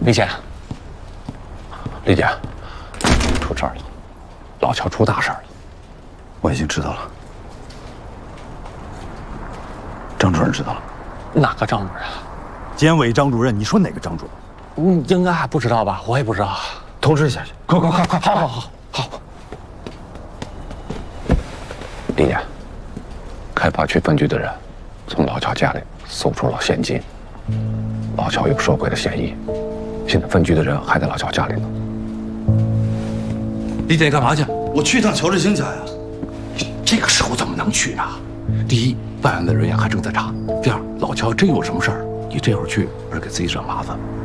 李姐，李姐，出事儿了，老乔出大事儿了。 我已经知道了，张主任知道了。 哪个张主任？ 监委张主任，你说哪个张主任？ 应该还不知道吧？我也不知道。 通知一下去。快！ 好。李姐，开发区分局的人从老乔家里搜出了现金，老乔有受贿的嫌疑。现在分局的人还在老乔家里呢。 李姐，你干嘛去？ 我去一趟乔振兴家呀。 这个时候怎么能去呢？第一，办案的人员还正在查；第二，老乔真有什么事儿，你这会儿去，不是给自己惹麻烦。